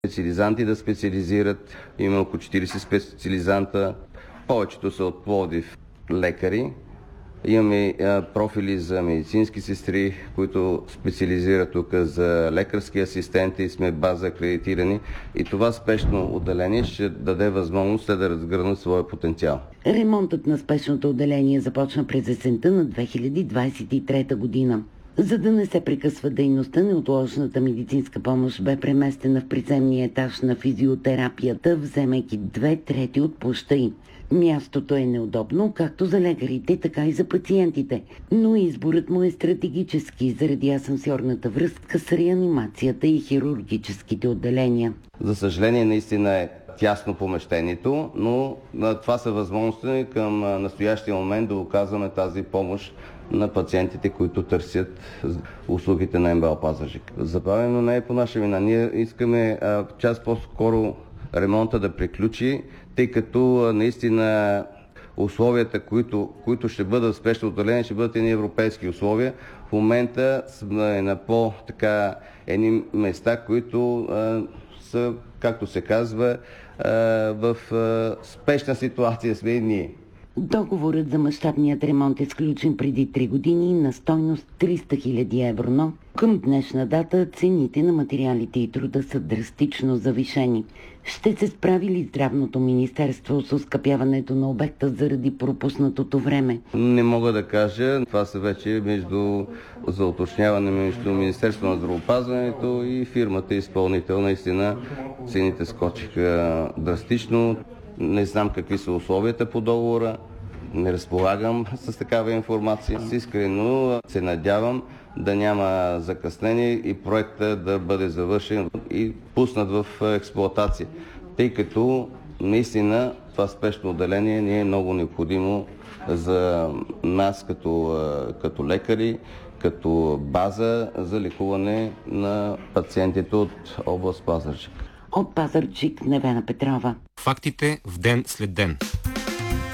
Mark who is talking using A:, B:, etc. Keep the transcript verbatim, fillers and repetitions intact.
A: специализанти да специализират. Има около четирийсет специализанта. Повечето са от Пловдив лекари. Имаме профили за медицински сестри, които специализират тук за лекарски асистенти. Сме база акредитирани и това спешно отделение ще даде възможност да разгърнат своя потенциал.
B: Ремонтът на спешното отделение започна през есента на две хиляди двадесет и трета година. За да не се прекъсва дейността, неотложната медицинска помощ бе преместена в приземния етаж на физиотерапията, вземайки две трети от площа й. Мястото е неудобно както за лекарите, така и за пациентите, но изборът му е стратегически заради асансьорната връзка с реанимацията и хирургическите отделения.
A: За съжаление, наистина е тясно помещението, но това са възможности към настоящия момент да оказваме тази помощ на пациентите, които търсят услугите на МБАЛ Пазарджик. Забавено не е по наша вина. Ние искаме а, час по-скоро ремонта да приключи, тъй като наистина условията, които, които ще бъдат в спешно отделение, ще бъдат едни европейски условия. В момента сме на по-така едни места, които а, са, както се казва, а, в а, спешна ситуация сме и ние.
B: Договорът за мащабният ремонт е сключен преди три години на стойност триста хиляди евро, но към днешна дата цените на материалите и труда са драстично завишени. Ще се справи ли Здравното министерство с оскъпяването на обекта заради пропуснатото време?
A: Не мога да кажа. Това са вече между, за уточняване между Министерство на здравеопазването и фирмата изпълнител. Наистина цените скочиха драстично. Не знам какви са условията по договора, не разполагам с такава информация. Искрено се надявам да няма закъснение и проекта да бъде завършен и пуснат в експлоатация, тъй като наистина това спешно отделение ни е много необходимо за нас като, като лекари, като база за лекуване на пациентите от област Пазарджик.
B: От Пазарджик, Невена Петрова.
C: Фактите в ден след ден.